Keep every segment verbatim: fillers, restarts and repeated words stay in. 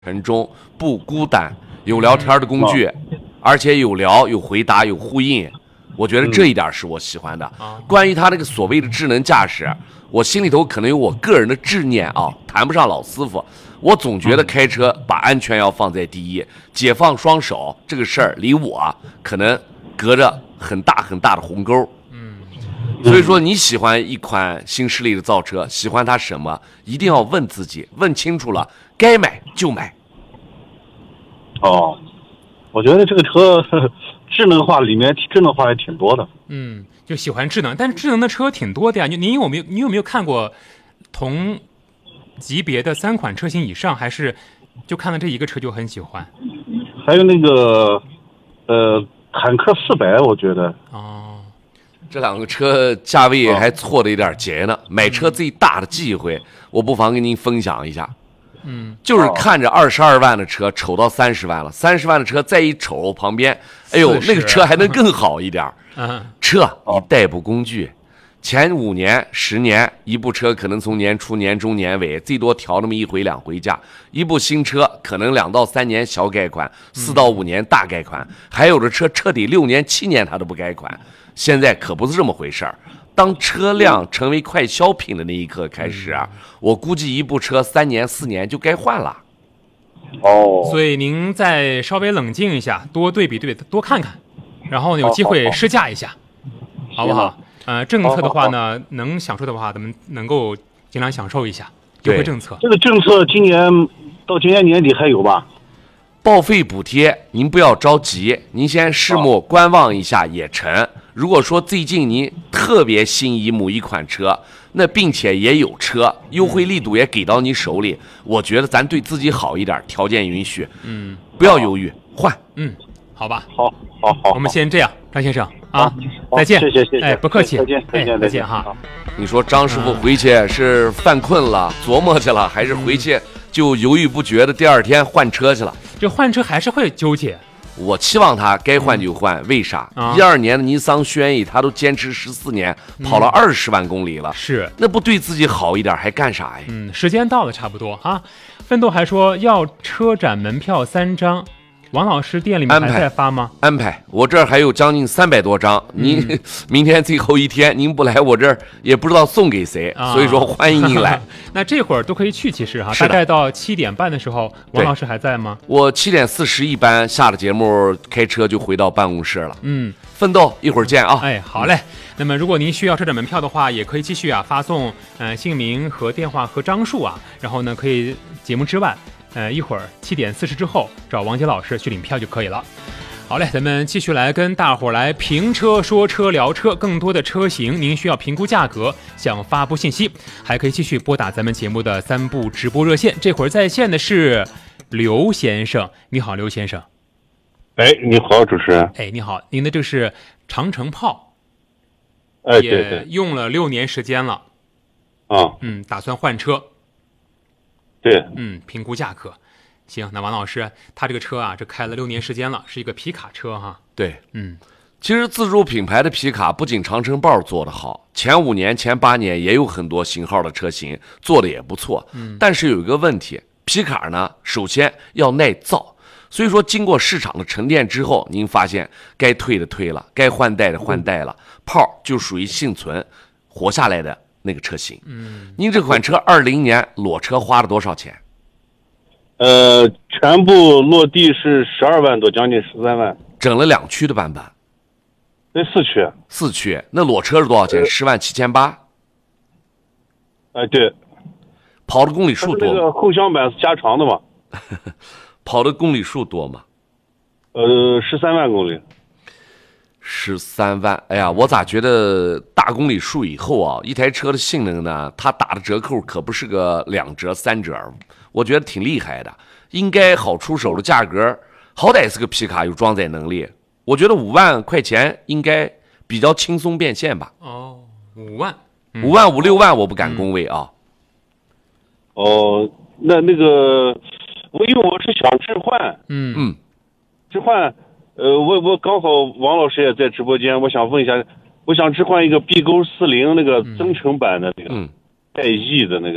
程中不孤单，有聊天的工具，而且有聊有回答有呼应，我觉得这一点是我喜欢的。关于他那个所谓的智能驾驶，我心里头可能有我个人的执念啊，谈不上老师傅。我总觉得开车把安全要放在第一，解放双手这个事儿离我可能隔着很大很大的鸿沟。所以说你喜欢一款新势力的造车，喜欢它什么，一定要问自己，问清楚了，该买就买。 哦，我觉得这个车呵呵智能化里面智能化也挺多的。 嗯，就喜欢智能，但是智能的车挺多的呀。您有没有你有没有看过同级别的三款车型以上，还是就看了这一个车就很喜欢？ 还有那个呃坦克四百，我觉得哦。 这两个车价位还错的有点节呢，买车最大的忌讳，我不妨跟您分享一下。 嗯， 就是看着二十二万的车瞅到三十万了，三十万的车再一瞅旁边，哎呦，那个车还能更好一点。 嗯， 车你代步工具，前五年、十年一部车可能从年初、年中、年尾最多调那么一回两回价，一部新车可能两到三年小改款，四到五年大改款，还有的车彻底六年、七年它都不改款。现在可不是这么回事儿。当车辆成为快消品的那一刻开始啊，我估计一部车三年四年就该换了。 哦， 所以您再稍微冷静一下，多对比对比，多看看，然后有机会试驾一下，好不好？呃，政策的话呢，能享受的话，咱们能够尽量享受一下优惠政策。 这个政策今年到今年年底还有吧？ 报废补贴，您不要着急，您先拭目观望一下也成。如果说最近您特别心仪某一款车，那并且也有车，优惠力度也给到你手里，我觉得咱对自己好一点，条件允许， 嗯， 不要犹豫，换。 嗯，好吧， 好，好，好， 我们先这样，张先生啊，再见， 谢谢，谢谢， 哎，不客气， 再见，再见， 再见哈。 你说张师傅回去是犯困了，琢磨去了，还是回去就犹豫不决的第二天换车去了？ 这换车还是会纠结。 我期望他该换就换，嗯、为啥？一、啊、二年的尼桑轩逸，他都坚持十四年，嗯、跑了二十万公里了， 是那不对自己好一点还干啥呀？ 嗯，时间到了，差不多啊。奋斗还说要车展门票三张，王老师店里面还在发吗？ 安排，安排我这儿还有将近三百多张，您、嗯、明天最后一天，您不来我这儿也不知道送给谁，啊、所以说欢迎您来。 那这会儿都可以去，其实哈，大概到七点半的时候，王老师还在吗？ 我七点四十一般下了节目，开车就回到办公室了。 嗯， 奋斗一会儿见啊！ 哎，好嘞。那么如果您需要车展门票的话，也可以继续啊发送呃姓名和电话和张数啊，然后呢可以节目之外。呃，一会儿七点四十之后找王杰老师去领票就可以了。好嘞，咱们继续来跟大伙儿来评车、说车、聊车，更多的车型您需要评估价格，想发布信息，还可以继续拨打咱们节目的三部直播热线。这会儿在线的是刘先生，你好，刘先生。 哎，你好，主持人。 哎，你好，您的这是长城炮， 哎，对对， 也用了六年时间了。 啊， 嗯，打算换车。 对， 嗯，评估价格，行。那王老师，他这个车啊，这开了六年时间了，是一个皮卡车哈。 对， 嗯， 其实自主品牌的皮卡不仅长城豹做得好，前五年、前八年也有很多型号的车型做的也不错。嗯，但是有一个问题，皮卡呢，首先要耐造，所以说经过市场的沉淀之后，您发现该退的退了，该换代的换代了，炮就属于幸存活下来的那个车型。 嗯， 您这款车二零年裸车花了多少钱？ 呃，全部落地是十二万多，将近十三万。 整了两驱的版本。 那四驱。 四驱，那裸车是多少钱？十、呃、万七千八。 哎、呃，对。 跑的公里数多吗？ 这个后箱板是加长的嘛？ 跑的公里数多吗？ 呃，十三万公里。 十三万，哎呀，我咋觉得大公里数以后啊，一台车的性能呢，它打的折扣可不是个两折三折，我觉得挺厉害的，应该好出手的价格，好歹是个皮卡，有装载能力，我觉得五万块钱应该比较轻松变现吧。 哦，五万， 嗯、五万五六万我不敢恭维啊。 嗯、哦，那那个，我因为我是想置换， 嗯嗯， 置换。呃，我我刚好王老师也在直播间，我想问一下，我想置换一个 B 勾四零那个增程版的那个， 嗯， 带 E 的那个，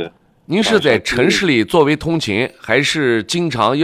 您是在城市里作为通勤，还是经常